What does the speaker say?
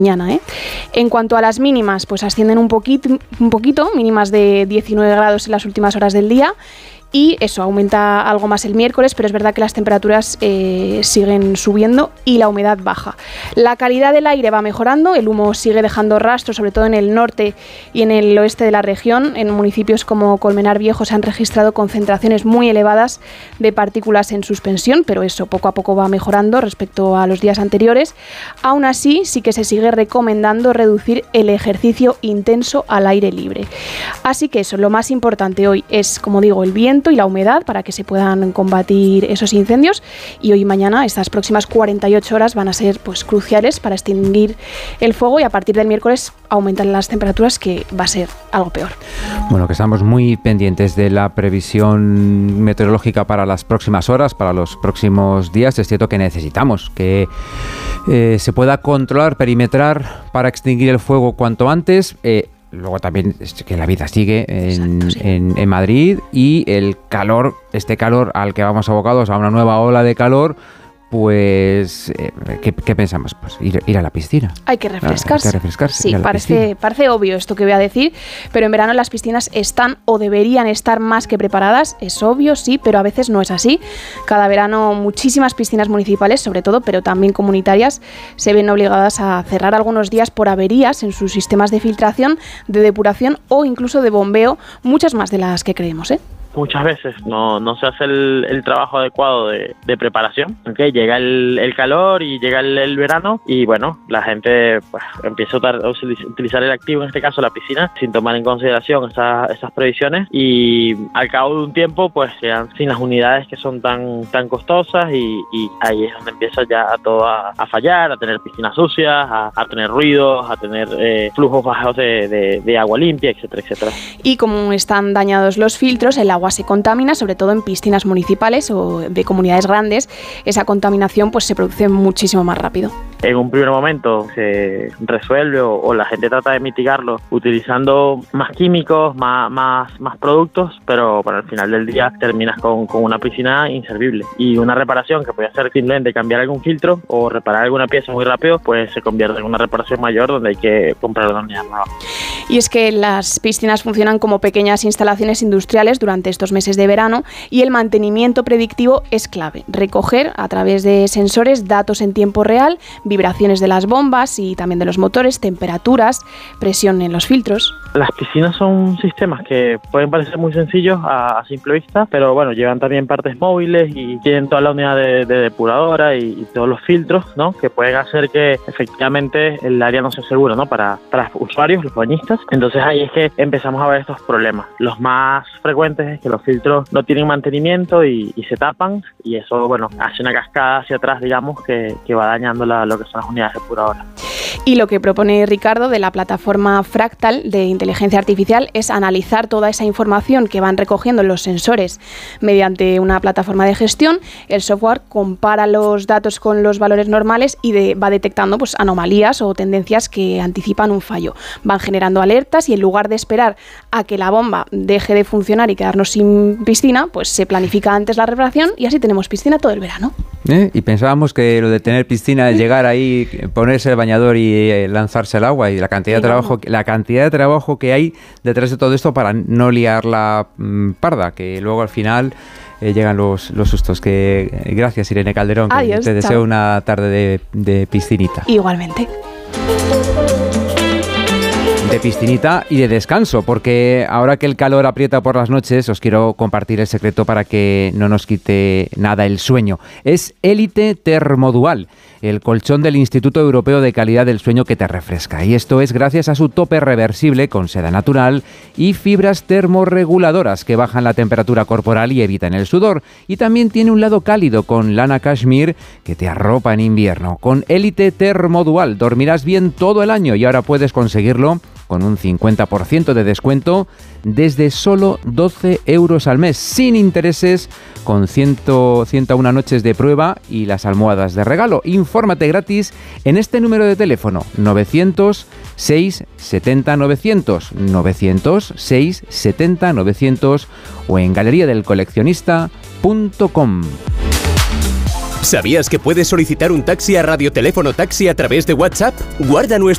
mañana, ¿eh? En cuanto a las mínimas, pues ascienden un poquito, mínimas de 19 grados en las últimas horas del día. Y eso, aumenta algo más el miércoles, pero es verdad que las temperaturas siguen subiendo y la humedad baja. La calidad del aire va mejorando, el humo sigue dejando rastros, sobre todo en el norte y en el oeste de la región. En municipios como Colmenar Viejo se han registrado concentraciones muy elevadas de partículas en suspensión, pero eso poco a poco va mejorando respecto a los días anteriores. Aún así, sí que se sigue recomendando reducir el ejercicio intenso al aire libre. Así que eso, lo más importante hoy es, como digo, el viento y la humedad para que se puedan combatir esos incendios, y hoy y mañana estas próximas 48 horas van a ser pues cruciales para extinguir el fuego, y a partir del miércoles aumentan las temperaturas, que va a ser algo peor. Bueno, que estamos muy pendientes de la previsión meteorológica para las próximas horas, para los próximos días. Es cierto que necesitamos que se pueda controlar, perimetrar para extinguir el fuego cuanto antes. Luego también es que la vida sigue en Madrid, y el calor, este calor al que vamos abocados a una nueva ola de calor, pues ¿qué pensamos? Pues ir a la piscina. Hay que refrescarse. Sí, parece obvio esto que voy a decir, pero en verano las piscinas están o deberían estar más que preparadas. Es obvio, sí, pero a veces no es así. Cada verano muchísimas piscinas municipales, sobre todo, pero también comunitarias, se ven obligadas a cerrar algunos días por averías en sus sistemas de filtración, de depuración o incluso de bombeo, muchas más de las que creemos, ¿eh? Muchas veces no se hace el trabajo adecuado de preparación. ¿Okay? Llega el calor y llega el verano, y bueno, la gente pues empieza a utilizar el activo, en este caso la piscina, sin tomar en consideración esas previsiones, y al cabo de un tiempo pues quedan sin las unidades que son tan costosas, y ahí es donde empieza ya todo a fallar, a tener piscinas sucias, a tener ruidos, a tener flujos bajos de agua limpia, etcétera, etcétera. Y como están dañados los filtros, el agua se contamina, sobre todo en piscinas municipales o de comunidades grandes. Esa contaminación pues se produce muchísimo más rápido. En un primer momento se resuelve o la gente trata de mitigarlo utilizando más químicos, más productos, pero al final del día terminas con una piscina inservible. Y una reparación que puede ser simplemente cambiar algún filtro o reparar alguna pieza muy rápido, pues se convierte en una reparación mayor donde hay que comprar una unidad nueva. Y es que las piscinas funcionan como pequeñas instalaciones industriales durante estos meses de verano, y el mantenimiento predictivo es clave. Recoger a través de sensores datos en tiempo real, vibraciones de las bombas y también de los motores, temperaturas, presión en los filtros. Las piscinas son sistemas que pueden parecer muy sencillos a simple vista, pero bueno, llevan también partes móviles y tienen toda la unidad de depuradora y todos los filtros, ¿no? Que pueden hacer que efectivamente el área no sea segura, ¿no? Para los usuarios, los bañistas. Entonces ahí es que empezamos a ver estos problemas. Los más frecuentes es que los filtros no tienen mantenimiento y se tapan, y eso, bueno, hace una cascada hacia atrás, digamos, que va dañando lo que son las unidades depuradoras. Y lo que propone Ricardo de la plataforma Fractal de inteligencia artificial es analizar toda esa información que van recogiendo los sensores mediante una plataforma de gestión. El software compara los datos con los valores normales y va detectando pues anomalías o tendencias que anticipan un fallo. Van generando alertas, y en lugar de esperar a que la bomba deje de funcionar y quedarnos sin piscina, pues se planifica antes la reparación, y así tenemos piscina todo el verano. Y pensábamos que lo de tener piscina es llegar ahí, ponerse el bañador y lanzarse al agua, y la cantidad de trabajo que hay detrás de todo esto para no liar la parda, que luego al final llegan los sustos. Gracias, Irene Calderón. Adiós, te deseo una tarde de piscinita. Igualmente. De piscinita y de descanso, porque ahora que el calor aprieta por las noches, os quiero compartir el secreto para que no nos quite nada el sueño. Es Elite Thermodual, el colchón del Instituto Europeo de Calidad del Sueño que te refresca. Y esto es gracias a su tope reversible con seda natural y fibras termorreguladoras que bajan la temperatura corporal y evitan el sudor. Y también tiene un lado cálido con lana cashmere que te arropa en invierno. Con Elite Thermodual dormirás bien todo el año, y ahora puedes conseguirlo con un 50% de descuento desde solo 12 euros al mes, sin intereses, con 101 noches de prueba y las almohadas de regalo. Infórmate gratis en este número de teléfono: 900 670 900, 900 670 900 o en galeriadelcoleccionista.com. ¿Sabías que puedes solicitar un taxi a Radioteléfono Taxi a través de WhatsApp? Guarda nuestro